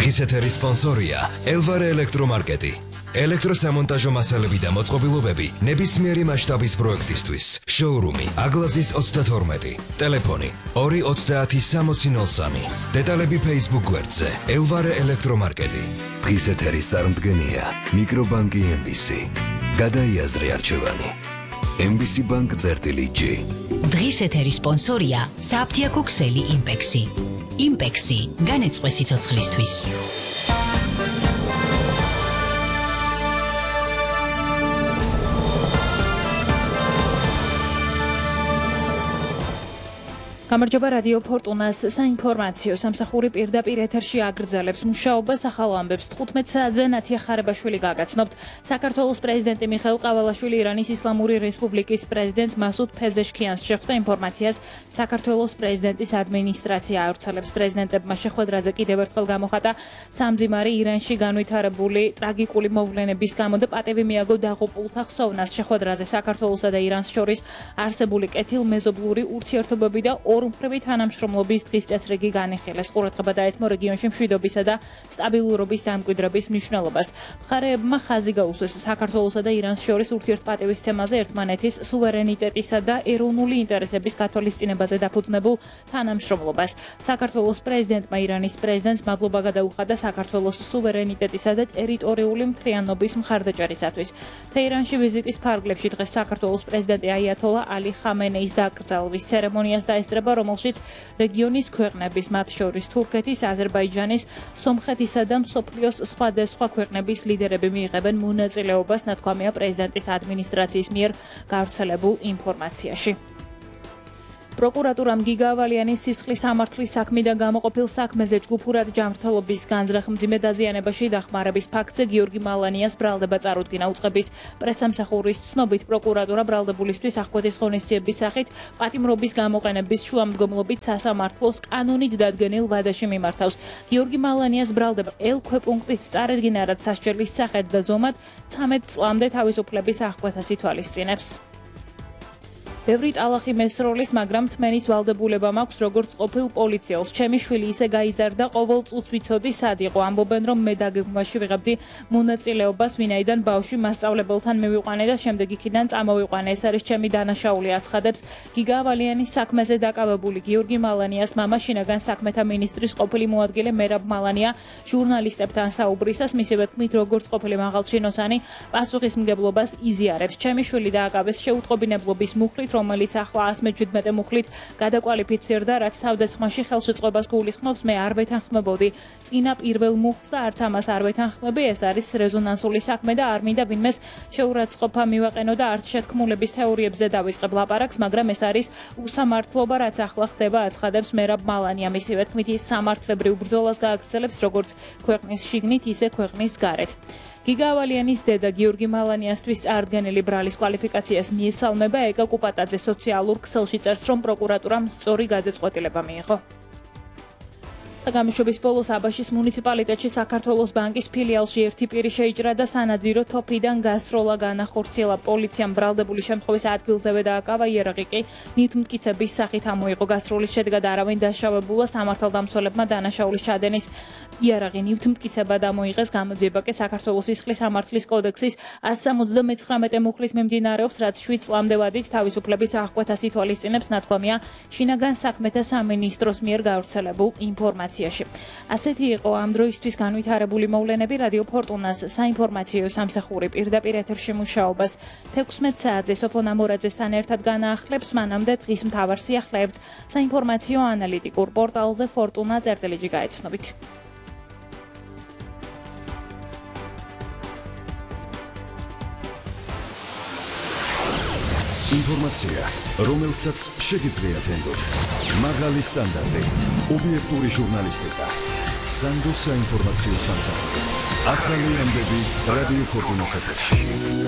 დღის ეთერის სპონსორია ელვარე ელექტრომარკეტი. ელექტროსამონტაჟო მასალები და მოწყობილობები ნებისმიერი მასშტაბის პროექტისთვის. შოურუმი აგლაზის 32. ტელეფონი 230-6003. დეტალები Facebook გვერდზე ელვარე ელექტრომარკეტი. დღის ეთერის წარმდგენია მიკრობანკი MBC. გადაიაზრე არჩევანი. MBC Bank წერტილი-G. დღის ეთერის სპონსორია საფთიაქო ქსელი იმპექსი. იმპექსი განეწყვე სიცოცხლისთვის. გამარჯობა რადიო ფორტუნას საინფორმაციო სამსახური პირდაპირ ეთერში აგრძელებს მუშაობას ახალ ამბებს 15 საათზე ნათია ხარებაშვილი გაგაცნობთ. საქართველოს პრეზიდენტი მიხეილ ყავალაშვილი ირანის ისლამური რესპუბლიკის პრეზიდენტს მასუდ ფეზეშქიანს შეხვდა. ინფორმაციას საქართველოს პრეზიდენტის ადმინისტრაცია ავრცელებს. პრეზიდენტებმა შეხვედრაზე კიდევ ერთხელ გამოხატა სამძიმარი ირანში განვითარებული ტრაგიკული მოვლენების გამო და პატივი მიაგო დაღუპულთა ხსოვნას. შეხვედრაზე საქართველოსა და ირანს შორის არსებული კეთილმეზობლური ურთიერთობები და ორმხრივი თანამშრომლობის დღის წესრიგი განიხილეს. ყურადღება დაეთმო რეგიონში მშვიდობისა და სტაბილურობის დამკვიდრების მნიშვნელობას. მხარეებმა ხაზი გაუსვეს საქართველოსა და ირანს შორის ურთიერთპატივისცემაზე ერთმანეთის სუვერენიტეტისა და ეროვნული ინტერესების გათვალისწინებაზე დაფუძნებულ თანამშრომლობას. საქართველოს პრეზიდენტმა ირანის პრეზიდენტს მადლობა გადაუხადა საქართველოს სუვერენიტეტისა და ტერიტორიული მთლიანობის მხარდაჭერისათვის. თეირანში ვიზიტის ფარგლებში დღეს საქართველოს პრეზიდენტი აიათოლა ალი ხამენეის დაკრძალვის ცერემონიას დაესწრება, რომელშიც რეგიონის ქვეყნების, მათ შორის თურქეთის, აზერბაიჯანის, სომხეთისა და მსოფლიოს სხვადასხვა ქვეყნების ლიდერები მიიღებენ მონაწილეობას, ნათქვამია პრეზიდენტის ადმინისტრაციის მიერ გავრცელებულ ინფორმაციაში. პროკურატურამ გიგა ავალიანის სისხლის სამართლის საქმიდან გამოყოფილ საქმეზე ჯგუფურად ჯანმრთელობის განზრახ მძიმე დაზიანებაში დახმარების ფაქტზე გიორგი მალანიას ბრალდება წარუდგინა. უწყების პრესამსახურის ცნობით პროკურატურა ბრალდებულისთვის აღკვეთის ღონისძიების სახით პატიმრობის გამოყენების შუამდგომლობით სასამართლოს კანონით დადგენილ ვადაში მიმართავს. გიორგი მალანიას ბრალდება ელ-ქვეპუნქტით წარედგინა, რაც სასჯელის სახედ და ზომად 13 წლამდე თავისუფლების აღკვეთას ითვალისწინებს. ბევრი ტალახი მესროლის, მაგრამ თმენის ვალდებულება მაქვს როგორც ყოფილ პოლიციელს. ჩემი შვილი ისე გაიზარდა, ყოველ წუთს ვიცოდი სად იყო. ამბობენ, რომ მე დაგეგმვაში ვიღებდი მონაწილეობას, ვინაიდან ბავშვი მასწავლებელთან მივიყვანე და შემდეგ იქიდან წამოვიყვანე. ეს არის ჩემი დანაშაული, აცხადებს გიგა ავალიანის საქმეზე დაკავებული გიორგი მალანიას მამა, შინაგან საქმეთა მინისტრის ყოფილი მოადგილე მერაბ მალანია ჟურნალისტებთან საუბრისას მისივე თქმით, როგორც ყოფილი მაღალჩინოსანი პასუხისმგებლობას იზიარებს. ჩემი შვილი დააკავეს შეუტყობინებლობის მუხლით, რომელიც ახლა 117 მუხლით გადაკვალიფიცირდა, რაც თავდასხმაში ხელშეწყობას გულისხმობს. მე არ ვეთანხმებოდი წინა პირველ მუხლს და არც ამას არ ვეთანხმები. ეს არის რეზონანსული საქმე და არ მინდა ვინმეს შეურაცხყოფა მივაყენო და არც შეთქმულების თეორიებზე დავიწყებ ლაპარაკს, მაგრამ ეს არის უსამართლობა, რაც ახლა ხდება, აცხადებს მერაბ მალანია. მისივე თქმით, ის სამართლებრივ ბრძოლას გააგრძელებს როგორც ქვეყნის შიგნით, ისე ქვეყნის გარეთ. გიგა ავალიანის დედა გიორგი მალანიასთვის წარდგენილი ბრალის კვალიფიკაციას მიესალმება. ეკა კუპატაძე სოციალურ ქსელში წერს, რომ პროკურატურამ სწორი გადაწყვეტილება მიიღო. გამშვების ბოლოს აბაშის მუნიციპალიტეტში საქართველოს ბანკის ფილიალში ერთი პირი შეიჭრა და სანადირო თოფიდან გასროლა განახორციელა. პოლიციამ ბრალდებული შემთხვევის ადგილზევე დააკავა, იარაღი კი ნივთმტკიცების სახით ამოიღო. გასროლის შედეგად არავინ დაშავებულა, სამართალდამცველებმა დანაშაულის ჩადენის იარაღი ნივთმტკიცებად ამოიღეს. გამოძიება კი საქართველოს სისხლის სამართლის კოდექსის 179 მუხლით მიმდინარეობს, რაც 7 წლამდე ვადით თავისუფლების აღკვეთას ითვალისწინებს, ნათქვამია შინაგან საქმეთა სამინისტროს მიერ გავრცელებულ ინფორმაციაში. ასეთი იყო ამ დროისთვის განვითარებული მოვლენები. რადიო ფორტუნას საინფორმაციო სამსახური პირდაპირ ეთერში მუშაობას 16 საათზე სოფონ ამორაძესთან ერთად განაახლებს. მანამდე დღის მთავარ სიახლეებს საინფორმაციო ანალიტიკურ პორტალზე fortuna.gr გაეცნობით. ინფორმაცია, რომელსაც შეგიძლიათ ენდოთ. მაღალი სტანდარტი, ობიექტური ჟურნალისტიკა. სანდოს საინფორმაციო სამსახური. ახალი ამბები რადიო ფორტუნას ეთერში.